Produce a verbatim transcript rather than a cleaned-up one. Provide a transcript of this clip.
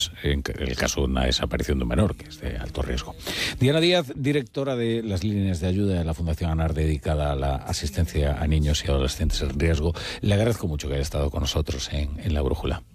en el caso de una desaparición de un menor, que es de alto riesgo. Diana Díaz, directora de las líneas de ayuda de la Fundación ANAR, dedicada a la asistencia a niños y adolescentes en riesgo. Le agradezco mucho que haya estado con nosotros en, en La Brújula.